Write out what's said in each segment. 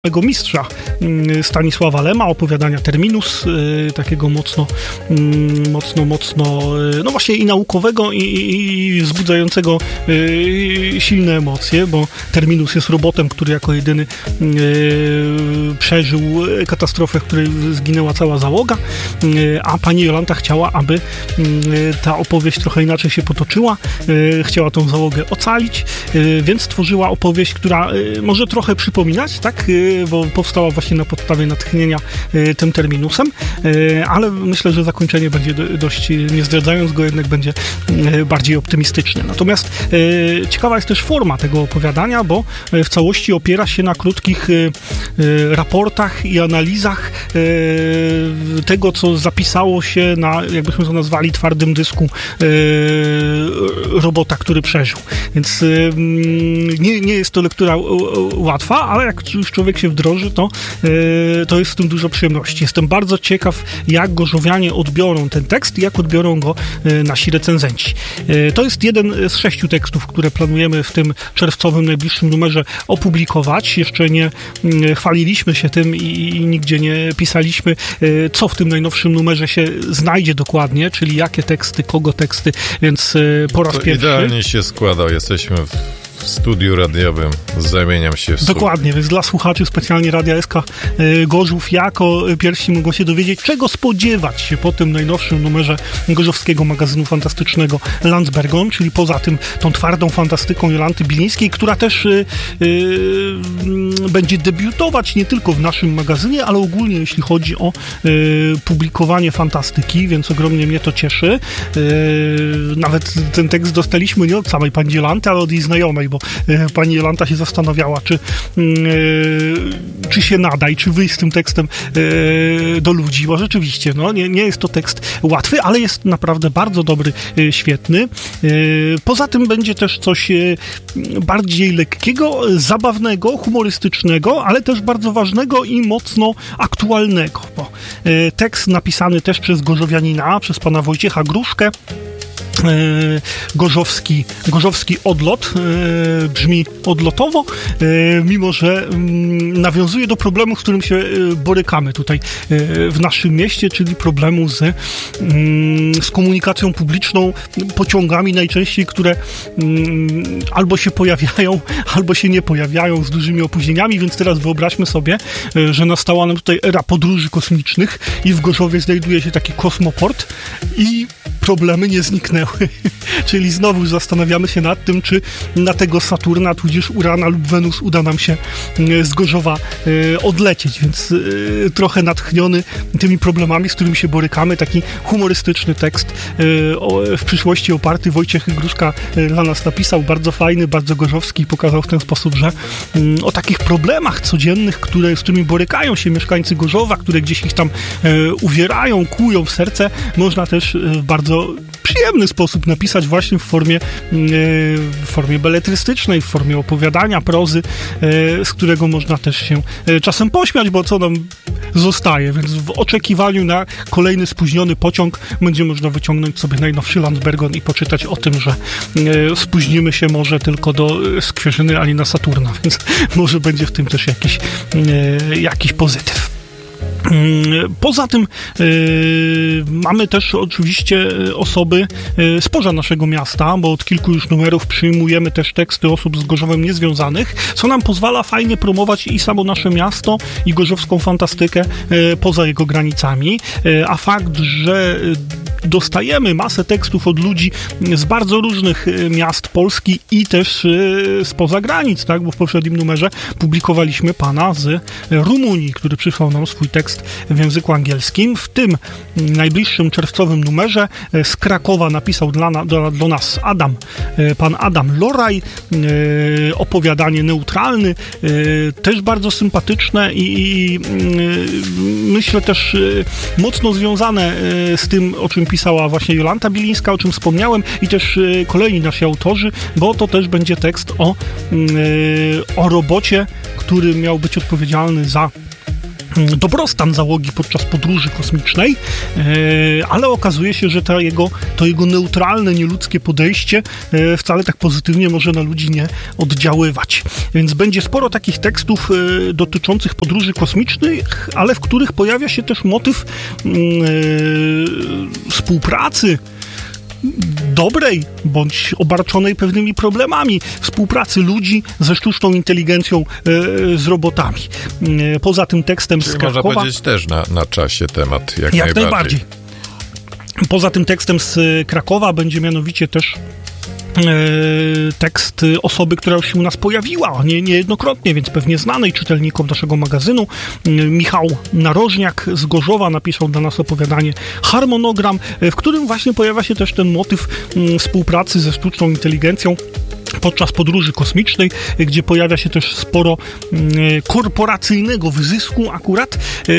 mistrza Stanisława Lema, opowiadania Terminus, takiego mocno, no właśnie i naukowego, i wzbudzającego silne emocje, bo Terminus jest robotem, który jako jedyny przeżył katastrofę, w której zginęła cała załoga, a pani Jolanta chciała, aby ta opowieść trochę inaczej się potoczyła, chciała tą załogę ocalić, więc stworzyła opowieść, która może trochę przypominać, tak, bo powstała właśnie na podstawie natchnienia tym Terminusem, ale myślę, że zakończenie będzie dość, nie zdradzając go, jednak będzie bardziej optymistyczne. Natomiast ciekawa jest też forma tego opowiadania, bo w całości opiera się na krótkich raportach i analizach tego, co zapisało się na, jakbyśmy to nazwali, twardym dysku robota, który przeżył. Więc nie jest to lektura łatwa, ale jak już człowiek się wdroży, to jest w tym dużo przyjemności. Jestem bardzo ciekaw, jak gorzowianie odbiorą ten tekst i jak odbiorą go nasi recenzenci. To jest jeden z 6 tekstów, które planujemy w tym czerwcowym, najbliższym numerze opublikować. Jeszcze nie chwaliliśmy się tym i nigdzie nie pisaliśmy, co w tym najnowszym numerze się znajdzie dokładnie, czyli jakie teksty, kogo teksty, więc po raz pierwszy... Idealnie się składał. Jesteśmy w studiu radiowym, zamieniam się w Dokładnie, więc dla słuchaczy specjalnie Radia SK Gorzów jako pierwsi mogą się dowiedzieć, czego spodziewać się po tym najnowszym numerze gorzowskiego magazynu fantastycznego Landsbergon, czyli poza tym tą twardą fantastyką Jolanty Bilińskiej, która też będzie debiutować nie tylko w naszym magazynie, ale ogólnie jeśli chodzi o publikowanie fantastyki, więc ogromnie mnie to cieszy. Nawet ten tekst dostaliśmy nie od samej pani Jolanty, ale od jej znajomej, bo pani Jolanta się zastanawiała, czy się nada i czy wyjść z tym tekstem do ludzi, bo rzeczywiście, no, nie jest to tekst łatwy, ale jest naprawdę bardzo dobry, świetny. Poza tym będzie też coś bardziej lekkiego, zabawnego, humorystycznego, ale też bardzo ważnego i mocno aktualnego, bo tekst napisany też przez gorzowianina, przez pana Wojciecha Gruszkę, gorzowski odlot, brzmi odlotowo, mimo że nawiązuje do problemu, z którym się borykamy tutaj w naszym mieście, czyli problemu z komunikacją publiczną, pociągami najczęściej, które albo się pojawiają, albo się nie pojawiają z dużymi opóźnieniami, więc teraz wyobraźmy sobie, że nastała nam tutaj era podróży kosmicznych i w Gorzowie znajduje się taki kosmoport i problemy nie zniknęły. Czyli znowu zastanawiamy się nad tym, czy na tego Saturna, tudzież Urana lub Wenus uda nam się z Gorzowa odlecieć, więc trochę natchniony tymi problemami, z którymi się borykamy, taki humorystyczny tekst w przyszłości oparty Wojciech Gruszka dla nas napisał, bardzo fajny, bardzo gorzowski, pokazał w ten sposób, że o takich problemach codziennych, z którymi borykają się mieszkańcy Gorzowa, które gdzieś ich tam uwierają, kłują w serce, można też w bardzo przyjemny sposób napisać właśnie w formie beletrystycznej, w formie opowiadania, prozy, z którego można też się czasem pośmiać, bo co nam zostaje, więc w oczekiwaniu na kolejny spóźniony pociąg będzie można wyciągnąć sobie najnowszy Landsbergon i poczytać o tym, że spóźnimy się może tylko do Skwierzyny, a nie na Saturna, więc może będzie w tym też jakiś pozytyw. Poza tym mamy też oczywiście osoby spoza naszego miasta, bo od kilku już numerów przyjmujemy też teksty osób z Gorzowem niezwiązanych, co nam pozwala fajnie promować i samo nasze miasto, i gorzowską fantastykę poza jego granicami, a fakt, że dostajemy masę tekstów od ludzi z bardzo różnych miast Polski i też spoza granic, tak? Bo w poprzednim numerze publikowaliśmy pana z Rumunii, który przysłał nam swój tekst w języku angielskim. W tym najbliższym czerwcowym numerze z Krakowa napisał do nas pan Adam Loraj, opowiadanie neutralny, też bardzo sympatyczne i myślę też mocno związane z tym, o czym pisała właśnie Jolanta Bilińska, o czym wspomniałem, i też kolejni nasi autorzy, bo to też będzie tekst o robocie, który miał być odpowiedzialny za dobrostan załogi podczas podróży kosmicznej, ale okazuje się, że to jego neutralne, nieludzkie podejście wcale tak pozytywnie może na ludzi nie oddziaływać. Więc będzie sporo takich tekstów dotyczących podróży kosmicznych, ale w których pojawia się też motyw współpracy, dobrej, bądź obarczonej pewnymi problemami, współpracy ludzi ze sztuczną inteligencją, z robotami. Poza tym tekstem z Krakowa... Można powiedzieć też na czasie temat, jak najbardziej. Poza tym tekstem z Krakowa będzie mianowicie też tekst osoby, która już się u nas pojawiła, niejednokrotnie, więc pewnie znanej czytelnikom naszego magazynu. Michał Narożniak z Gorzowa napisał dla nas opowiadanie Harmonogram, w którym właśnie pojawia się też ten motyw współpracy ze sztuczną inteligencją podczas podróży kosmicznej, gdzie pojawia się też sporo korporacyjnego wyzysku akurat,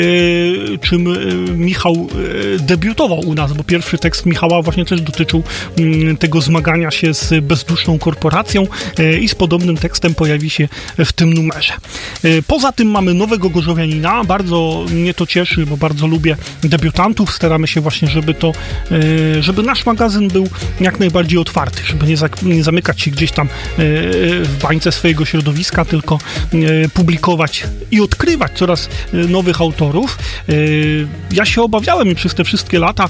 czym Michał debiutował u nas, bo pierwszy tekst Michała właśnie też dotyczył tego zmagania się z bezduszną korporacją i z podobnym tekstem pojawi się w tym numerze. Poza tym mamy nowego gorzowianina, bardzo mnie to cieszy, bo bardzo lubię debiutantów, staramy się właśnie, żeby nasz magazyn był jak najbardziej otwarty, żeby nie zamykać się gdzieś tam w bańce swojego środowiska, tylko publikować i odkrywać coraz nowych autorów. Ja się obawiałem i przez te wszystkie lata,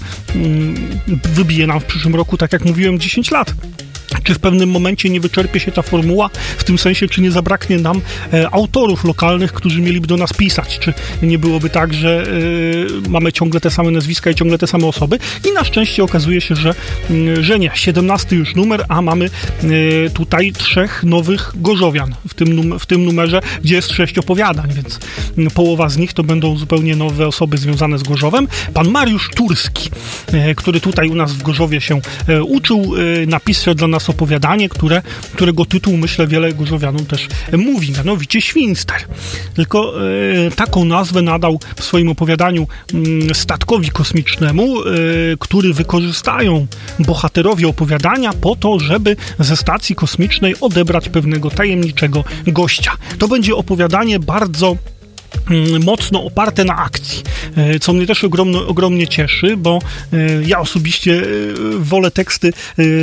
wybije nam w przyszłym roku, tak jak mówiłem, 10 lat. Czy w pewnym momencie nie wyczerpie się ta formuła, w tym sensie, czy nie zabraknie nam autorów lokalnych, którzy mieliby do nas pisać, czy nie byłoby tak, że mamy ciągle te same nazwiska i ciągle te same osoby, i na szczęście okazuje się, że nie. 17 już numer, a mamy tutaj 3 nowych gorzowian w tym numerze, gdzie jest 6 opowiadań, więc połowa z nich to będą zupełnie nowe osoby związane z Gorzowem. Pan Mariusz Turski, który tutaj u nas w Gorzowie się uczył, napisał dla nas opowiadanie, którego tytuł, myślę, wiele gorzowianom też mówi, mianowicie Świnster. Tylko taką nazwę nadał w swoim opowiadaniu statkowi kosmicznemu, który wykorzystają bohaterowie opowiadania po to, żeby ze stacji kosmicznej odebrać pewnego tajemniczego gościa. To będzie opowiadanie bardzo mocno oparte na akcji, co mnie też ogromnie cieszy, bo ja osobiście wolę teksty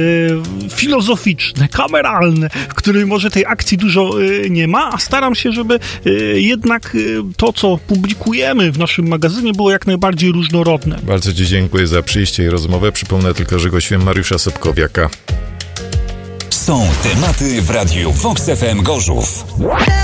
filozoficzne, kameralne, w których może tej akcji dużo nie ma, a staram się, żeby jednak to, co publikujemy w naszym magazynie, było jak najbardziej różnorodne. Bardzo Ci dziękuję za przyjście i rozmowę. Przypomnę tylko, że gościem Mariusza Sobkowiaka. Są tematy w Radiu Vox FM Gorzów.